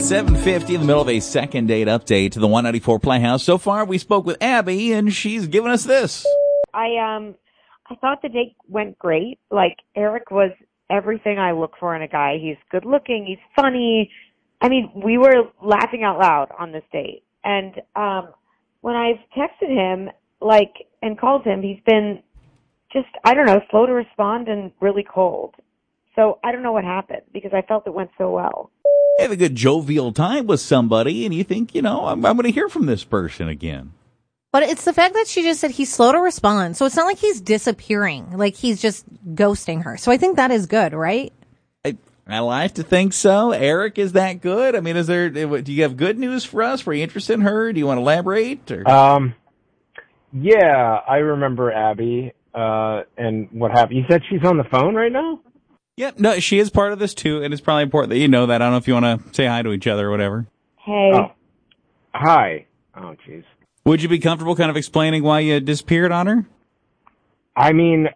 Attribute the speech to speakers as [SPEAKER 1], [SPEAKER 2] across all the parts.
[SPEAKER 1] 7:50 in the middle of a second date update to the 194 Playhouse. So far, we spoke with Abby, and she's given us this.
[SPEAKER 2] I thought the date went great. Like, Eric was everything I look for in a guy. He's good looking. He's funny. I mean, we were laughing out loud on this date. And when I've texted him, and called him, he's been just, slow to respond and really cold. So I don't know what happened because I felt it went so well.
[SPEAKER 1] Have a good jovial time with somebody, and you think, I'm going to hear from this person again.
[SPEAKER 3] But it's the fact that she just said he's slow to respond. So it's not like he's disappearing, like he's just ghosting her. So I think that is good, right?
[SPEAKER 1] I like to think so. Eric, is that good? I mean, do you have good news for us? Were you interested in her? Do you want to elaborate? Or?
[SPEAKER 4] Yeah, I remember Abby, and what happened. You said she's on the phone right now?
[SPEAKER 1] Yep, no, she is part of this too, and it's probably important that you know that. I don't know if you want to say hi to each other or whatever.
[SPEAKER 2] Hey.
[SPEAKER 4] Oh. Hi. Oh, jeez.
[SPEAKER 1] Would you be comfortable kind of explaining why you disappeared on her?
[SPEAKER 4] I mean,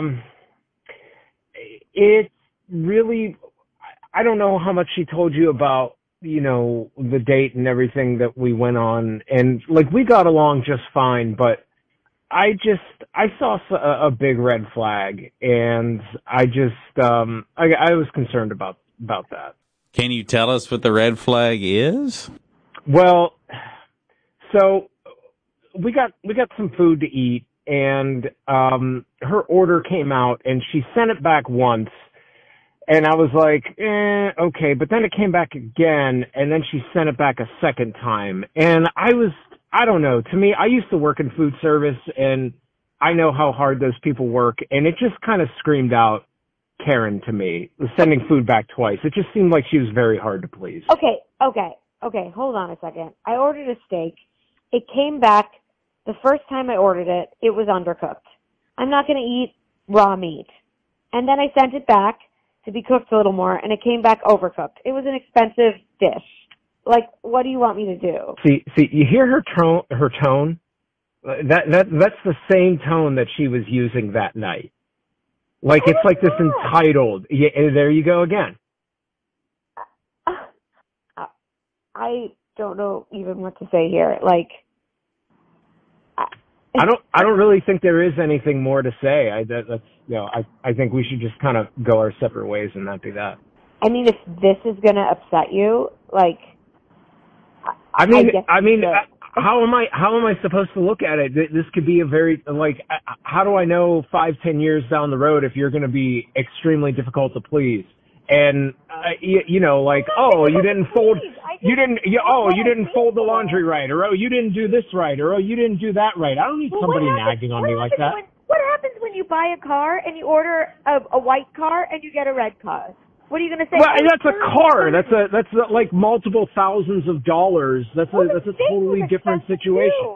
[SPEAKER 4] it's really, I don't know how much she told you about, the date and everything that we went on. And, we got along just fine, but I saw a big red flag, and I was concerned about that.
[SPEAKER 1] Can you tell us what the red flag is?
[SPEAKER 4] Well, so we got some food to eat, and her order came out, and she sent it back once, and I was like, okay, but then it came back again, and then she sent it back a second time, and I don't know. To me, I used to work in food service, and I know how hard those people work, and it just kind of screamed out Karen to me, sending food back twice. It just seemed like she was very hard to please.
[SPEAKER 2] Okay, hold on a second. I ordered a steak. It came back, the first time I ordered it, it was undercooked. I'm not going to eat raw meat. And then I sent it back to be cooked a little more, and it came back overcooked. It was an expensive dish. What do you want me to do?
[SPEAKER 4] See, you hear her tone? That's the same tone that she was using that night. It's like this entitled. Yeah, there you go again.
[SPEAKER 2] I don't know even what to say here.
[SPEAKER 4] I don't really think there is anything more to say. I think we should just kind of go our separate ways and not do that.
[SPEAKER 2] I mean, if this is going to upset you,
[SPEAKER 4] how am I supposed to look at it? This could be a very, how do I know 5-10 years down the road if you're going to be extremely difficult to please? And, you didn't fold the laundry right, or, you didn't do this right, or, you didn't do that right. I don't need somebody nagging on me like that.
[SPEAKER 2] What happens when you buy a car and you order a white car and you get a red car? What are you going to say?
[SPEAKER 4] Well, that's a car. That's like multiple thousands of dollars. That's a totally different situation.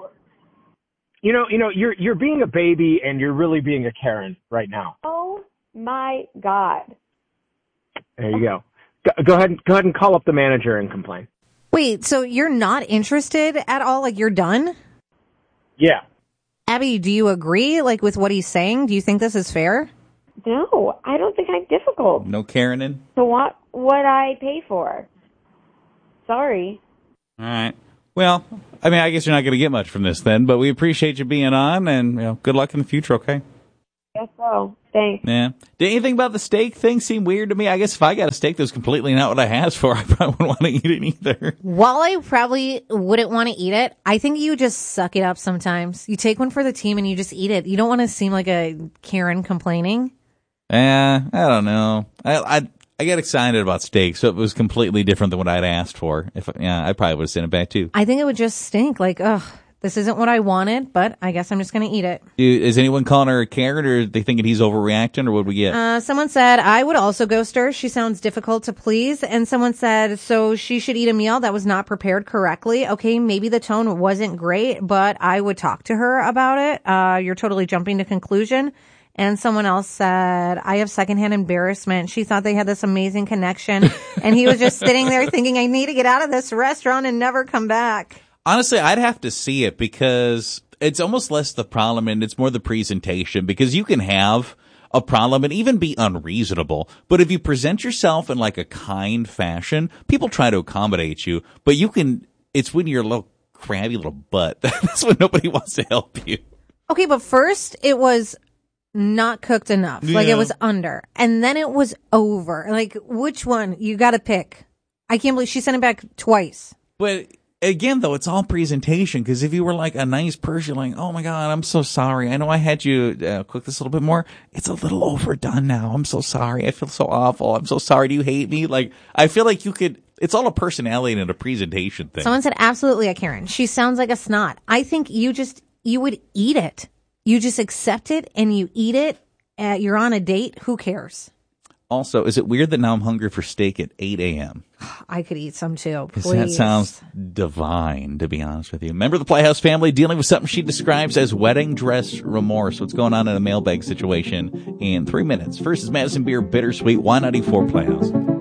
[SPEAKER 4] You're being a baby and you're really being a Karen right now.
[SPEAKER 2] Oh my God.
[SPEAKER 4] There you go. Go ahead and call up the manager and complain.
[SPEAKER 3] Wait, so you're not interested at all? You're done?
[SPEAKER 4] Yeah.
[SPEAKER 3] Abby, do you agree with what he's saying? Do you think this is fair?
[SPEAKER 2] No, I don't think I'm difficult.
[SPEAKER 1] No Karening?
[SPEAKER 2] So what I pay for? Sorry.
[SPEAKER 1] All right. Well, I guess you're not going to get much from this then, but we appreciate you being on, and good luck in the future, okay?
[SPEAKER 2] Guess so. Thanks.
[SPEAKER 1] Yeah. Did anything about the steak thing seem weird to me? I guess if I got a steak that was completely not what I asked for, I probably wouldn't want to eat it either.
[SPEAKER 3] While I probably wouldn't want to eat it, I think you just suck it up sometimes. You take one for the team and you just eat it. You don't want to seem like a Karen complaining.
[SPEAKER 1] I don't know. I get excited about steak, so it was completely different than what I'd asked for. I probably would have sent it back too.
[SPEAKER 3] I think it would just stink. This isn't what I wanted, but I guess I'm just going to eat it.
[SPEAKER 1] Is anyone calling her a Karen, or are they thinking he's overreacting, or what would we get?
[SPEAKER 3] Someone said, I would also ghost her. She sounds difficult to please. And someone said, so she should eat a meal that was not prepared correctly. Okay, maybe the tone wasn't great, but I would talk to her about it. You're totally jumping to conclusion. And someone else said, I have secondhand embarrassment. She thought they had this amazing connection. And he was just sitting there thinking, I need to get out of this restaurant and never come back.
[SPEAKER 1] Honestly, I'd have to see it because it's almost less the problem and it's more the presentation, because you can have a problem and even be unreasonable. But if you present yourself in like a kind fashion, people try to accommodate you. But it's when you're a little crabby little butt. That's when nobody wants to help you.
[SPEAKER 3] Okay, but first it was not cooked enough. Yeah. Like it was under. And then it was over. Like which one? You got to pick. I can't believe she sent it back twice.
[SPEAKER 1] But again, though, it's all presentation. Because if you were like a nice person, like, oh my God, I'm so sorry. I know I had you cook this a little bit more. It's a little overdone now. I'm so sorry. I feel so awful. I'm so sorry. Do you hate me? Like, I feel like you could. It's all a personality and a presentation thing.
[SPEAKER 3] Someone said, absolutely, Karen. She sounds like a snot. I think you would eat it. You just accept it and you eat it. You're on a date. Who cares?
[SPEAKER 1] Also, is it weird that now I'm hungry for steak at 8 a.m.?
[SPEAKER 3] I could eat some too, please.
[SPEAKER 1] That sounds divine, to be honest with you. Member of the Playhouse family dealing with something she describes as wedding dress remorse. What's going on in a mailbag situation in 3 minutes. First is Madison Beer Bittersweet, Y94 Playhouse.